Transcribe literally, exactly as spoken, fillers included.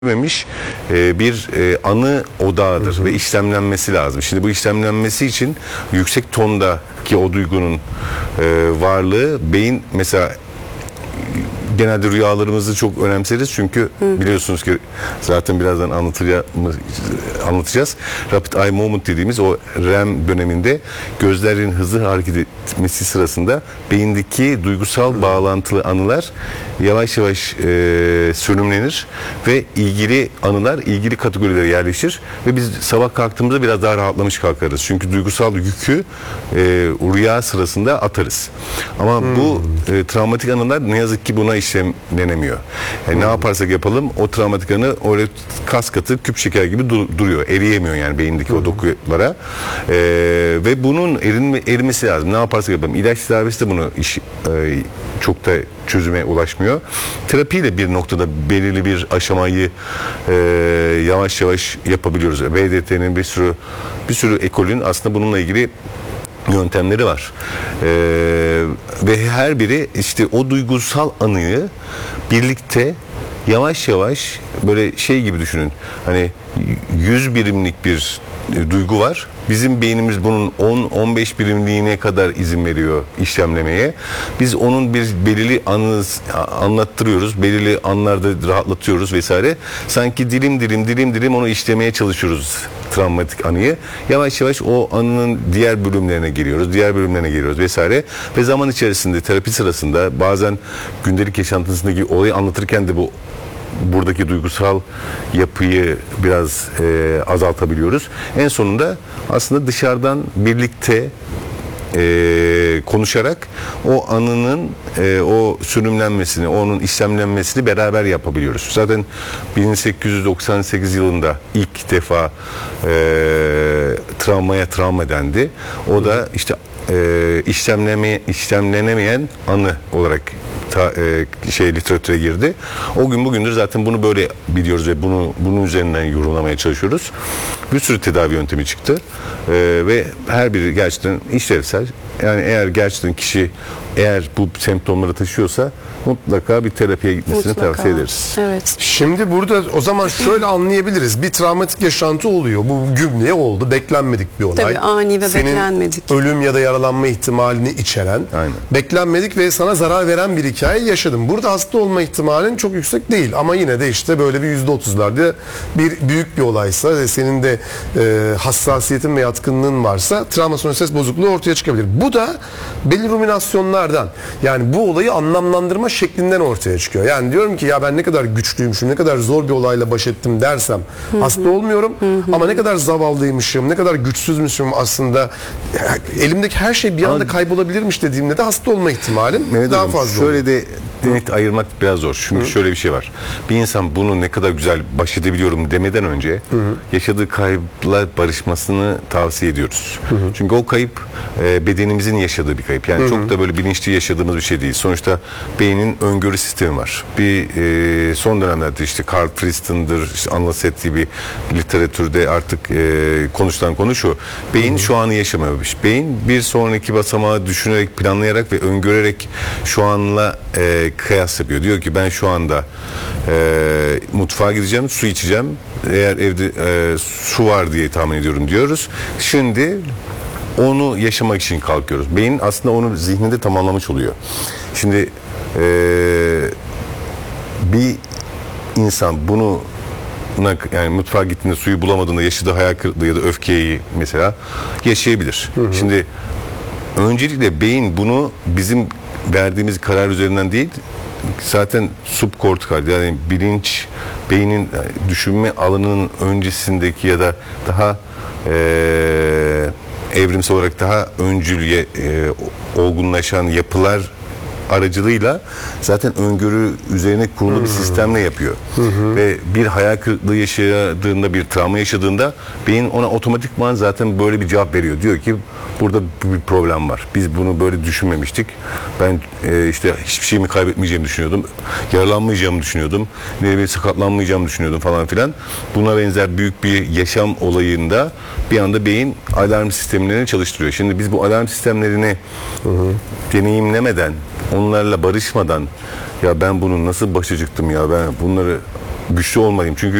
Memiş e, bir e, anı odağıdır hı hı. ve işlemlenmesi lazım. Şimdi bu işlemlenmesi için yüksek tondaki o duygunun e, varlığı, beyin mesela genelde rüyalarımızı çok önemseriz çünkü hı. biliyorsunuz ki zaten birazdan anlatacağız, anlatacağız. Rapid Eye Movement dediğimiz o R E M döneminde gözlerin hızlı hareket etmesi sırasında beyindeki duygusal hı. bağlantılı anılar yavaş yavaş e, sönümlenir ve ilgili anılar ilgili kategorilere yerleşir ve biz sabah kalktığımızda biraz daha rahatlamış kalkarız. Çünkü duygusal yükü e, rüya sırasında atarız. Ama hmm. bu e, travmatik anılar ne yazık ki buna işlemlenemiyor. Yani hmm. ne yaparsak yapalım o travmatik anı öyle kas katı küp şeker gibi dur- duruyor. Eriyemiyor yani beyindeki hmm. o dokulara. E, ve bunun erinme, erimesi lazım. Ne yaparsak yapalım. İlaç tedavisi de bunu iş, e, çok da çözüme ulaşmıyor. Terapiyle bir noktada belirli bir aşamayı e, yavaş yavaş yapabiliyoruz. B D T'nin bir sürü bir sürü ekolün aslında bununla ilgili yöntemleri var. Ee, ve her biri işte o duygusal anıyı birlikte yavaş yavaş böyle şey gibi düşünün. Hani yüz birimlik bir e, duygu var. Bizim beynimiz bunun on on beş birimliğine kadar izin veriyor işlemlemeye. Biz onun bir belirli anı anlattırıyoruz. Belirli anlarda rahatlatıyoruz vesaire. Sanki dilim dilim dilim dilim onu işlemeye çalışıyoruz, travmatik anıyı. Yavaş yavaş o anının diğer bölümlerine giriyoruz. Diğer bölümlerine giriyoruz vesaire. Ve zaman içerisinde terapi sırasında bazen gündelik yaşantısındaki olayı anlatırken de bu buradaki duygusal yapıyı biraz e, azaltabiliyoruz. En sonunda aslında dışarıdan birlikte e, konuşarak o anının e, o sürümlenmesini, onun işlemlenmesini beraber yapabiliyoruz. Zaten bin sekiz yüz doksan sekiz yılında ilk defa e, travmaya travma dendi. O da işte e, işlemleme, işlemlenemeyen anı olarak Ta, e, şey literatüre girdi. O gün bugündür zaten bunu böyle biliyoruz ve bunu bunun üzerinden yorumlamaya çalışıyoruz. Bir sürü tedavi yöntemi çıktı. E, ve her biri gerçekten işlevsel. Yani eğer gerçekten kişi eğer bu semptomları taşıyorsa mutlaka bir terapiye gitmesini mutlaka tavsiye ederiz. Evet. Şimdi burada o zaman şöyle anlayabiliriz. Bir travmatik yaşantı oluyor. Bu gümle oldu. Beklenmedik bir olay. Tabii ani ve Senin beklenmedik. ölüm ya da yaralanma ihtimalini içeren, aynen, beklenmedik ve sana zarar veren bir hikaye yaşadın. Burada hasta olma ihtimalin çok yüksek değil. Ama yine de işte böyle bir yüzde otuzlarda bir büyük bir olaysa ve senin de e, hassasiyetin ve yatkınlığın varsa travmasyon stres bozukluğu ortaya çıkabilir. Bu da belli ruminasyonlardan, yani bu olayı anlamlandırma şeklinden ortaya çıkıyor. Yani diyorum ki ya ben ne kadar güçlüymüşüm, ne kadar zor bir olayla baş ettim dersem hı hı. hasta olmuyorum. Hı hı. Ama ne kadar zavallıymışım, ne kadar güçsüzmüşüm aslında, elimdeki her şey bir anda kaybolabilirmiş dediğimde de hasta olma ihtimalim Mehmet daha Hanım, fazla şöyle olur. de net ayırmak biraz zor. Çünkü hı. şöyle bir şey var. Bir insan bunu ne kadar güzel baş edebiliyorum demeden önce hı hı. yaşadığı kayıpla barışmasını tavsiye ediyoruz. Hı hı. Çünkü o kayıp e, bedenimizin yaşadığı bir kayıp. Yani hı hı. çok da böyle bilinçli yaşadığımız bir şey değil. Sonuçta beynin öngörü sistemi var. Bir e, son dönemlerde işte Carl Friston'dır, işte Anlaset gibi literatürde artık e, konuşulan konu şu. Beyin hı hı. şu anı yaşamamış. Beyin bir sonraki basamağı düşünerek, planlayarak ve öngörerek şu anla e, kıyas yapıyor. Diyor ki ben şu anda e, mutfağa gideceğim, su içeceğim. Eğer evde e, su var diye tahmin ediyorum diyoruz. Şimdi onu yaşamak için kalkıyoruz. Beyin aslında onu zihninde tamamlamış oluyor. Şimdi e, bir insan bunu yani mutfağa gittiğinde suyu bulamadığında yaşadığı hayal kırıklığı ya da öfkeyi mesela yaşayabilir. Hı hı. Şimdi öncelikle beyin bunu bizim verdiğimiz karar üzerinden değil, zaten subkortikal yani bilinç, beynin düşünme alanının öncesindeki ya da daha e, evrimsel olarak daha öncül e, olgunlaşan yapılar aracılığıyla zaten öngörü üzerine kurulu hmm. bir sistemle yapıyor. Hmm. Ve bir hayal kırıklığı yaşadığında, bir travma yaşadığında beyin ona otomatikman zaten böyle bir cevap veriyor. Diyor ki burada bir problem var. Biz bunu böyle düşünmemiştik. Ben e, işte hiçbir şeyimi kaybetmeyeceğimi düşünüyordum. Yaralanmayacağımı düşünüyordum. Ne bir sakatlanmayacağımı düşünüyordum falan filan. Buna benzer büyük bir yaşam olayında bir anda beyin alarm sistemlerini çalıştırıyor. Şimdi biz bu alarm sistemlerini hmm. deneyimlemeden, onlarla barışmadan ya ben bunu nasıl başa çıktım ya ben bunları güçlü olmalıyım. Çünkü